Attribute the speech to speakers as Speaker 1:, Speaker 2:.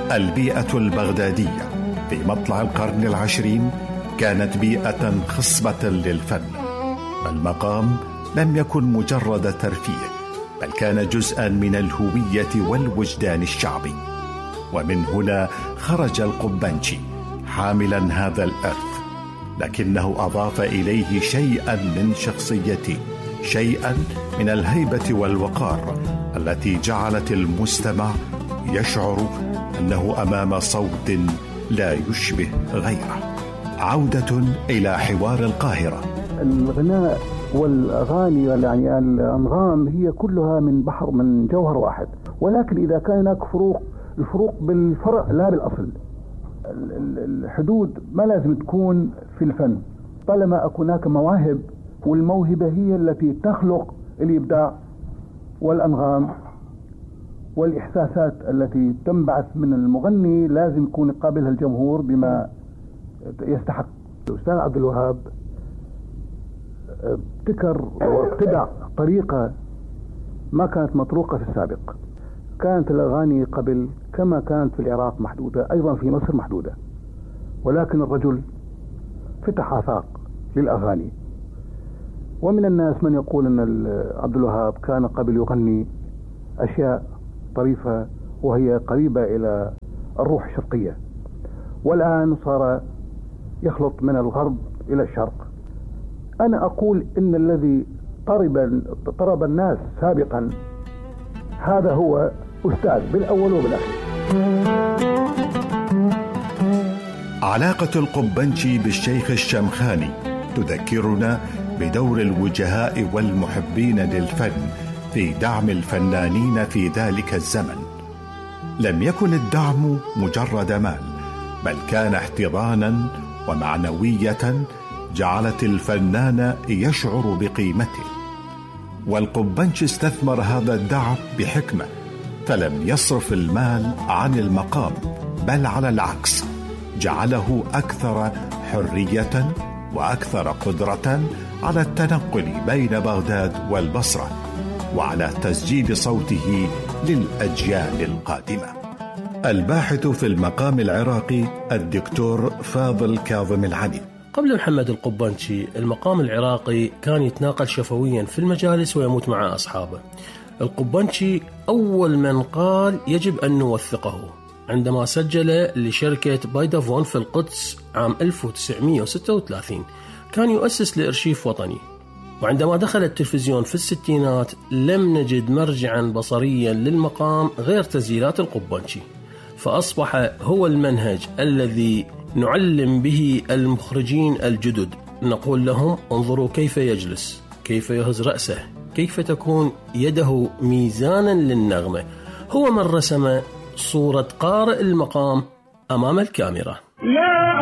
Speaker 1: البيئة البغدادية في مطلع القرن العشرين كانت بيئة خصبة للفن. المقام لم يكن مجرد ترفيه، بل كان جزءا من الهوية والوجدان الشعبي. ومن هنا خرج القبنشي حاملا هذا الإرث، لكنه أضاف إليه شيئا من شخصيته، شيئا من الهيبة والوقار التي جعلت المستمع يشعر أنه أمام صوت لا يشبه غيره. عودة إلى حوار القاهرة.
Speaker 2: الغناء والأغاني يعني الأنغام هي كلها من بحر، من جوهر واحد، ولكن إذا كان هناك الفروق بالفرع لا بالأصل. الحدود ما لازم تكون في الفن، طالما أكون هناك مواهب، والموهبة هي التي تخلق الإبداع والأنغام والإحساسات التي تنبعث من المغني، لازم يكون يقابلها الجمهور بما يستحق. الأستاذ عبد الوهاب ابتكر وابتدع طريقة ما كانت مطروقة في السابق. كانت الأغاني قبل كما كانت في العراق محدودة، أيضا في مصر محدودة، ولكن الرجل فتح آفاق للأغاني. ومن الناس من يقول أن عبد الوهاب كان قبل يغني أشياء طريفة وهي قريبة إلى الروح الشرقية، والآن صار يخلط من الغرب إلى الشرق. أنا أقول إن الذي طرب الناس سابقا هذا هو أستاذ بالأول وبالأخير.
Speaker 1: علاقة القبنشي بالشيخ الشمخاني تذكرنا بدور الوجهاء والمحبين للفن في دعم الفنانين في ذلك الزمن. لم يكن الدعم مجرد مال، بل كان احتضانا ومعنوية جعلت الفنان يشعر بقيمته. والقبنشي استثمر هذا الدعم بحكمة، فلم يصرف المال عن المقام، بل على العكس جعله أكثر حرية وأكثر قدرة على التنقل بين بغداد والبصرة، وعلى تسجيل صوته للأجيال القادمة. الباحث في المقام العراقي الدكتور فاضل كاظم العلي.
Speaker 3: قبل محمد القبنشي المقام العراقي كان يتناقل شفويا في المجالس ويموت مع أصحابه. القبنشي أول من قال يجب أن نوثقه عندما سجل لشركة بايدافون في القدس عام 1936. كان يؤسس لأرشيف وطني، وعندما دخل التلفزيون في الستينات لم نجد مرجعا بصريا للمقام غير تسجيلات القبنشي، فأصبح هو المنهج الذي نعلم به المخرجين الجدد. نقول لهم انظروا كيف يجلس، كيف يهز رأسه، كيف تكون يده ميزانا للنغمة. هو من رسم صورة قارئ المقام أمام الكاميرا.